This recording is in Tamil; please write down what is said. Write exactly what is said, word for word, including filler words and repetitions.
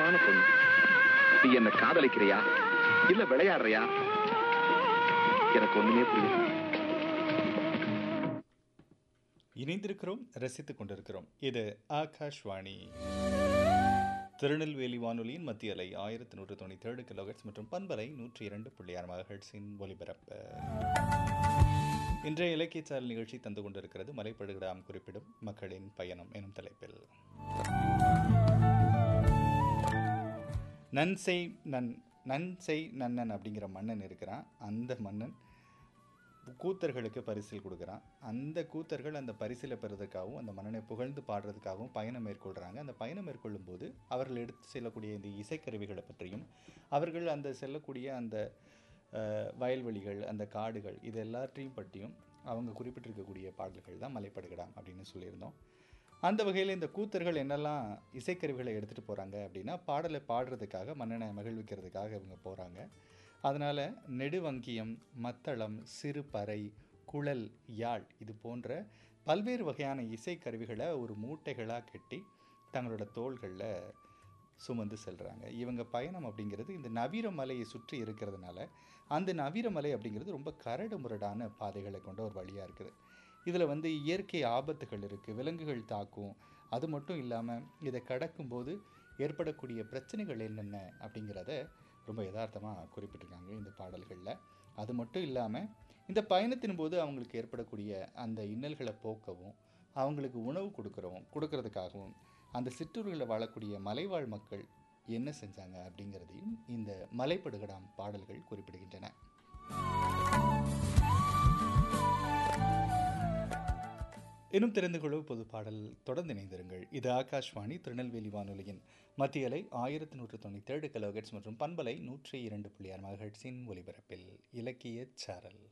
அழகான பொண்ணு. நீ என்ன காதலிக்கிறியா இல்ல விளையாடுறியா? எனக்கு ஒண்ணுமே புரியல. இணைந்திருக்கிறோம், ரசித்துக் கொண்டிருக்கிறோம். இது ஆகாஷ்வாணி திருநெல்வேலி வானொலியின் மத்திய அலை ஆயிரத்தி நூற்று தொண்ணூற்றி ஏழு கிலோஹெர்ட்ஸ் மற்றும் பண்பலை நூற்றி இரண்டு புள்ளி ஆறு மெகாஹெர்ட்ஸின் ஒலிபரப்பு. இன்றைய இலக்கியச்சாரல் நிகழ்ச்சி தந்து கொண்டிருக்கிறது மலைப்படுகிடாம் குறிப்பிடும் மக்களின் பயணம் எனும் தலைப்பில். நன்செய் நன் நன்செய் நன்னன் அப்படிங்கிற மன்னன் இருக்கிறான். அந்த மன்னன் கூத்தர்களுக்கு பரிசில் கொடுக்குறான். அந்த கூத்தர்கள் அந்த பரிசிலை பெறுவதற்காகவும் அந்த மன்னனை புகழ்ந்து பாடுறதுக்காகவும் பயணம் மேற்கொள்கிறாங்க. அந்த பயணம் மேற்கொள்ளும் போது அவர்கள் எடுத்து செல்லக்கூடிய இந்த இசைக்கருவிகளை பற்றியும் அவர்கள் அந்த செல்லக்கூடிய அந்த வயல்வெளிகள், அந்த காடுகள், இது எல்லாத்தையும் பற்றியும் அவங்க குறிப்பிட்டிருக்கக்கூடிய பாடல்கள் தான் மலைப்படுகிடாம் அப்படின்னு சொல்லியிருந்தோம். அந்த வகையில் இந்த கூத்தர்கள் என்னெல்லாம் இசைக்கருவிகளை எடுத்துகிட்டு போகிறாங்க அப்படின்னா, பாடலை பாடுறதுக்காக, மன்னனை மகிழ்விக்கிறதுக்காக இவங்க போகிறாங்க. அதனால் நெடுவங்கியம், மத்தளம், சிறு பறை, குழல், யாழ் இது போன்ற பல்வேறு வகையான இசைக்கருவிகளை ஒரு மூட்டைகளாக கட்டி தங்களோட தோள்களில் சுமந்து செல்கிறாங்க. இவங்க பயணம் அப்படிங்கிறது இந்த நவீர மலையை சுற்றி இருக்கிறதுனால அந்த நவீர மலை அப்படிங்கிறது ரொம்ப கரடு முரடான பாதைகளை கொண்ட ஒரு வழியாக இருக்குது. இதில் வந்து இயற்கை ஆபத்துகள் இருக்குது, விலங்குகள் தாக்கும். அது மட்டும் இல்லாமல் இதை கடக்கும்போது ஏற்படக்கூடிய பிரச்சனைகள் என்னென்ன அப்படிங்கிறத ரொம்ப யதார்த்தமாக குறிப்பிட்டிருக்காங்க இந்த பாடல்களில். அது மட்டும் இல்லாமல் இந்த பயணத்தின் போது அவங்களுக்கு ஏற்படக்கூடிய அந்த இன்னல்களை போக்கவும், அவங்களுக்கு உணவு கொடுக்குறவும் கொடுக்கறதுக்காகவும் அந்த சிற்றூர்களில் வாழக்கூடிய மலைவாழ் மக்கள் என்ன செஞ்சாங்க அப்படிங்கிறதையும் இந்த மலைப்படுகிடாம் பாடல்கள் குறிப்பிடுகின்றன. இன்னும் தெரிந்து கொள்ளும் பொது பாடல் தொடர்ந்து இணைந்திருங்கள். இது ஆகாஷ்வாணி திருநெல்வேலி வானொலியின் மத்திய அலை ஆயிரத்தி நூற்று தொண்ணூற்றி ஏழு கிலோஹெர்ட்ஸ் மற்றும் பண்பலை நூற்றி இரண்டு புள்ளி ஆறு மெகாஹெர்ட்ஸின் ஒலிபரப்பில் இலக்கிய சாரல்.